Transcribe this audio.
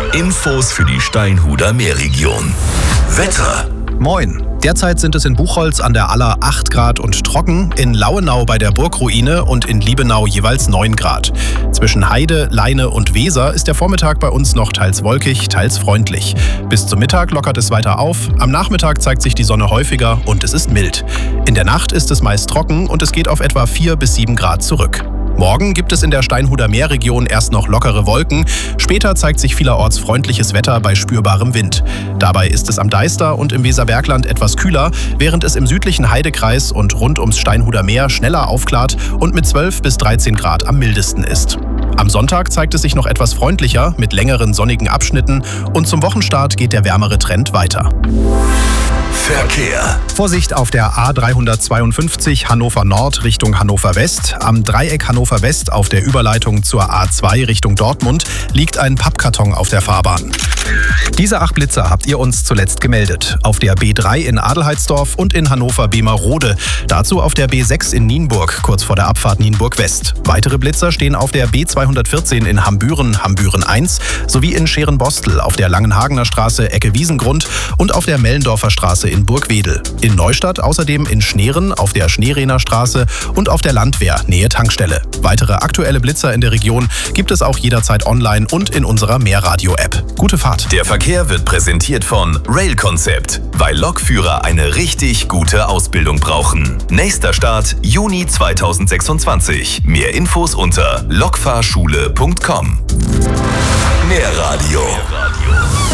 Infos für die Steinhuder Meerregion. Wetter. Moin. Derzeit sind es in Buchholz an der Aller 8 Grad und trocken, in Lauenau bei der Burgruine und in Liebenau jeweils 9 Grad. Zwischen Heide, Leine und Weser ist der Vormittag bei uns noch teils wolkig, teils freundlich. Bis zum Mittag lockert es weiter auf, am Nachmittag zeigt sich die Sonne häufiger und es ist mild. In der Nacht ist es meist trocken und es geht auf etwa 4 bis 7 Grad zurück. Morgen gibt es in der Steinhuder Meerregion erst noch lockere Wolken, später zeigt sich vielerorts freundliches Wetter bei spürbarem Wind. Dabei ist es am Deister und im Weserbergland etwas kühler, während es im südlichen Heidekreis und rund ums Steinhuder Meer schneller aufklart und mit 12 bis 13 Grad am mildesten ist. Am Sonntag zeigt es sich noch etwas freundlicher mit längeren sonnigen Abschnitten und zum Wochenstart geht der wärmere Trend weiter. Verkehr. Vorsicht auf der A352 Hannover Nord Richtung Hannover West. Am Dreieck Hannover West auf der Überleitung zur A2 Richtung Dortmund liegt ein Pappkarton auf der Fahrbahn. Diese 8 Blitzer habt ihr uns zuletzt gemeldet. Auf der B3 in Adelheidsdorf und in Hannover-Bemerode. Dazu auf der B6 in Nienburg, kurz vor der Abfahrt Nienburg West. Weitere Blitzer stehen auf der B214 in Hambüren, Hambüren 1, sowie in Scherenbostel auf der Langenhagener Straße Ecke Wiesengrund und auf der Mellendorfer Straße in Burgwedel. In Neustadt außerdem in Schneeren auf der Schneerehner Straße und auf der Landwehr Nähe Tankstelle. Weitere aktuelle Blitzer in der Region gibt es auch jederzeit online und in unserer Meerradio-App. Gute Fahrt! Der Verkehr wird präsentiert von Rail Concept, weil Lokführer eine richtig gute Ausbildung brauchen. Nächster Start Juni 2026. Mehr Infos unter lokfahrschule.com. Meerradio.